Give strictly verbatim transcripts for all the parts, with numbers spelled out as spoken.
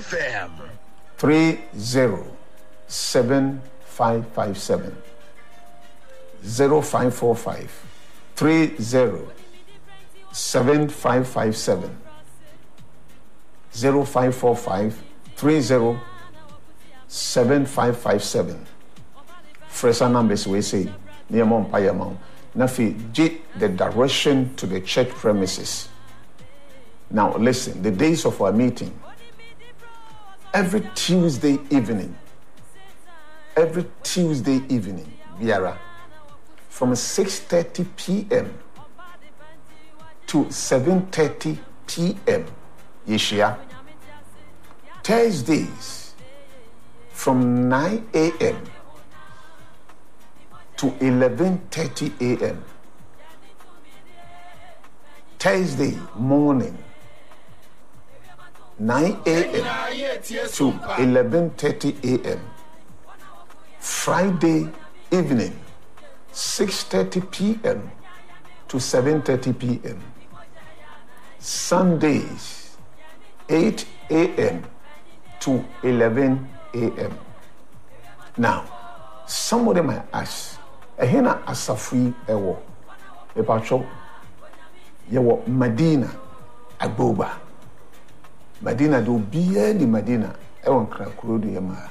F M. three zero seven five five seven. zero five four five three zero seven five five seven. zero five four five three zero seven five five seven. Fresh numbers we say near Mount Payamount. Nafi G the direction to the church premises. Now listen, the days of our meeting. Every Tuesday evening. Every Tuesday evening, Biara, from six thirty p.m. to seven thirty p.m. Yeshia. Thursdays from nine a.m. to eleven thirty a.m. Thursday morning, nine a.m. to eleven thirty a.m. Friday evening, six thirty p.m. to seven thirty p.m. Sundays, eight a.m. to eleven a.m. Now, somebody might ask, ehena asafui ewo, epacho, yewo Medina, Agboba. Medina do biye ni Medina, ewo nkra kuro do yema.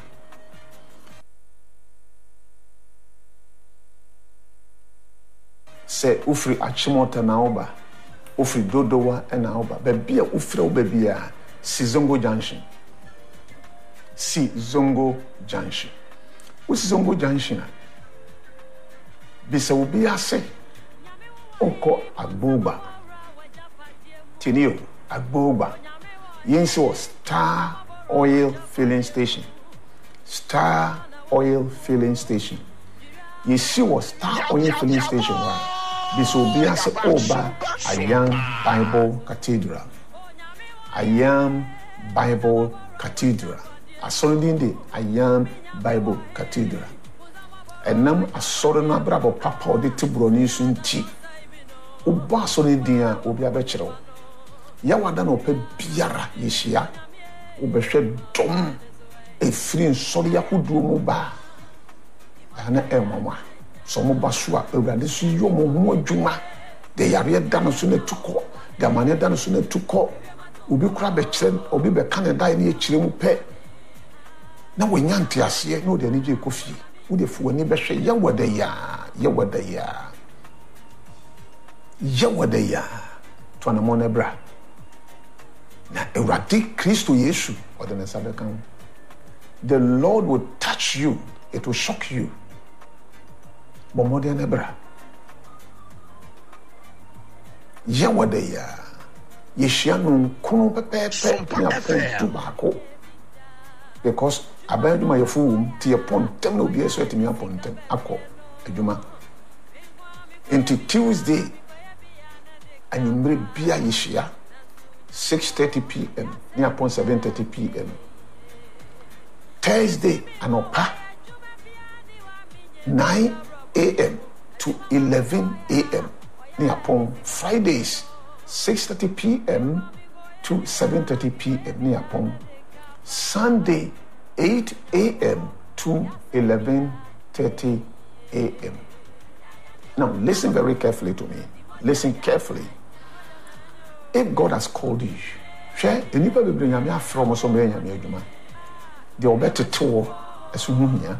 Se ufri achimota na oba, ufri dodowa na oba, bebia ufri obebia, si Zongo Junction. Si Zongo Junction. Usi Zongo Junction. Bisa ubia se, onko Agboba. Tinio, Agboba. Yensi was Star Oil Filling Station. Star Oil Filling Station. Yensi was Star Oil Filling Station, right? This will be as Oba Ayam Bible Cathedral. Ayam Bible Cathedral. Asondinde Ayam Bible Cathedral. And nam asoro na brabo papa odi tibroni sunti. Oba asori dia obi abechero. Ya wada no pe biara yeshia. Obehwe dom efiri nsori yahudu mu ba. Ana emama. So mo basua ewrade so yomo ho adwuma de yare da no so na tuko de amane da no so na tuko obi kura be kire obi be Canada na ekire mu pe na wonya ntiase na ode ani je kofi wo de fu ani be hwe ya wada ya ya wada ya ya wada ya to na mo na bra na ewrade Kristo Yesu ode na sabe kan. The Lord will touch you, it will shock you. Bomodia nebra. Yawadaya. Yeshianu kunu pepe pepe tobacco. Because abanduma yofu ti upon tem no be so etimi upon tem akọ adwuma. Into Tuesday anyumre bia yeshia six thirty p.m. ni upon seven thirty p.m. Thursday anopa nine a.m. to eleven a.m. Near upon Fridays, six thirty p.m. to seven thirty p.m. Near upon Sunday, eight a.m. to eleven thirty a.m. Now, listen very carefully to me. Listen carefully. If God has called you, share the people will bring you from somewhere in your juma. They will better tour as soon as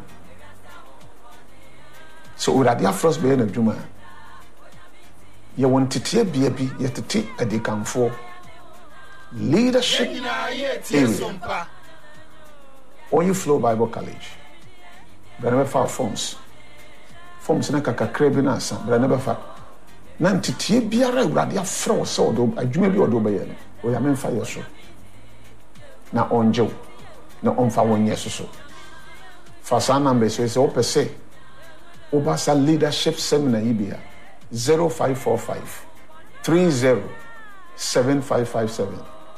so we are first be na dwuma ye want tete bia bi ye tete adikanfo leadership area Oil Flow Bible College but never far forms forms na kakakra bi na asa but never far na tete biara urade afro so do adwuma bi odo be ye no o ya memfa ye so na onjo na onfa wonye so so fa sa number so say o pese Obasa Leadership Seminar Ibia zero five four five three zero seven five five seven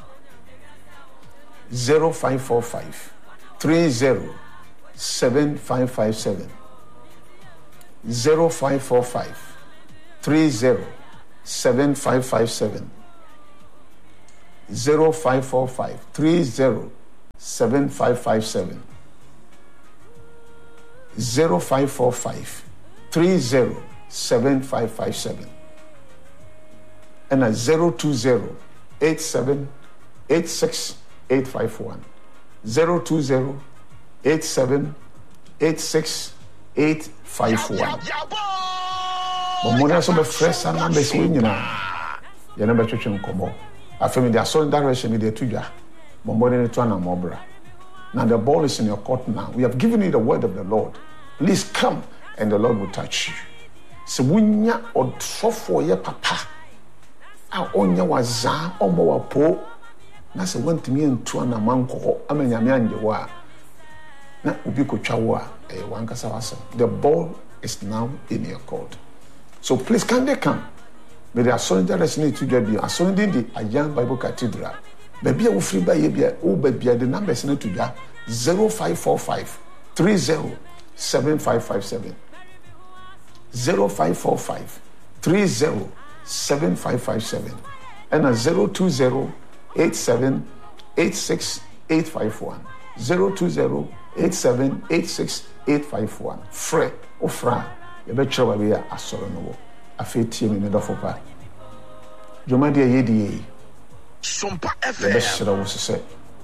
zero five four five three zero seven five five seven zero five four five three zero seven five five seven zero five four five three zero seven five five seven. zero five four five three zero seven five five seven. And a zero two zero eight seven eight six eight five one. zero two zero eight seven eight six eight five one. But more than some fresh and numbers when you know. You never church in Como. I feel me the assault direction with the tuja. But more than a ton of mobra. Now the ball is in your court now. We have given you the word of the Lord. Please come and the Lord will touch you. So when you or so for your papa. I own your wazan or more po. Na se want me and two and a manko. I mean, I'm young. You are not Ubiko Chawa, a Wankasawasa. The ball is now in your court. So please, can they come? May they are soldiers need to get you. As soon as the a young Bible cathedral. Baby, I will free by you. Oh, baby, the numbers need to be zero five four five three zero seven five five seven. zero five four five three zero seven five five seven. And a zero two zero eight seven eight six eight five one. zero two zero eight seven eight six eight five one. Fre or Fra. You better be a solo no. A fate team in the Fopa. Jomadia Yedi. Sumpa F M. The best should have said.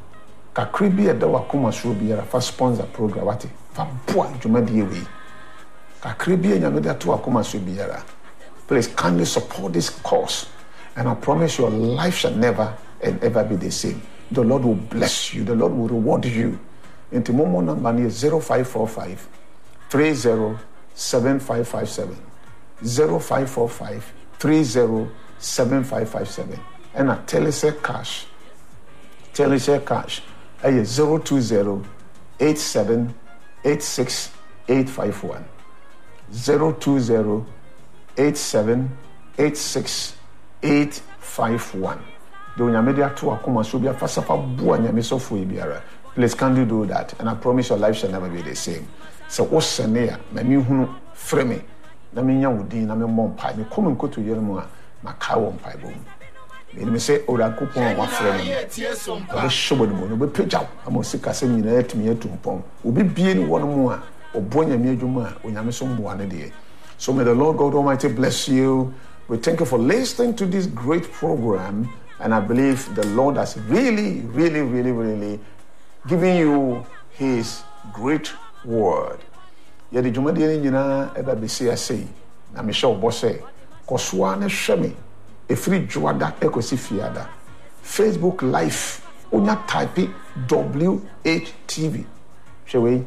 Kakribi at the Wakuma should be a first sponsor program. What it? Fabua Jomadia way. Kakribi and Yameda to Wakuma should be a. Please kindly support this cause. And I promise your life shall never and ever be the same. The Lord will bless you. The Lord will reward you. Into Momo number is zero five four five three zero seven five five seven. zero five four five three zero seven five five seven. And a Teleshare cash. Teleshare cash. A zero two zero eight seven eight six eight five one. zero two zero eight seven eight six eight five one. The Unyamedia to Akuma Subia Fasafa Buanyamiso Fuibiara. Please kindly do that, and I promise your life shall never be the same. So what's the name? My new hunu frame. Na me nya wodi na me mom pai me come nko to yere mu a na ka wo pai bom. Me say ora kupon wa frame me. Obe shobo no no be pejaw amosika se nyina atumi atumpon. Obi bie ni wono mu a obonya me adwuma a onyame so mboa ne de. So may the Lord God Almighty bless you. We thank you for listening to this great program, and I believe the Lord has really really really really giving you his great word. Yedi jumadi ni nyina eba besi asei na me show bose kosoa ne hweme efiri juada ekosi fiada. Facebook live onya type W H T V hwewe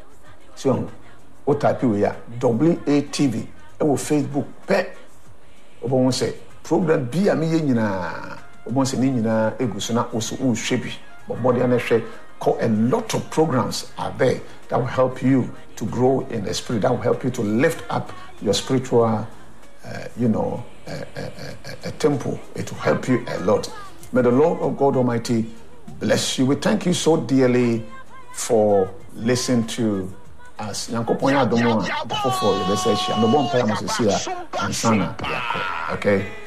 so o type we ya W H T V e wo Facebook pe obo say program bi a me ye nyina obo say ni nyina eguso na oso o hwebi bo body na hwe. A lot of programs are there that will help you to grow in the spirit, that will help you to lift up your spiritual, uh, you know, uh, uh, uh, uh, temple. It will help you a lot. May the Lord of God Almighty bless you. We thank you so dearly for listening to us. Okay.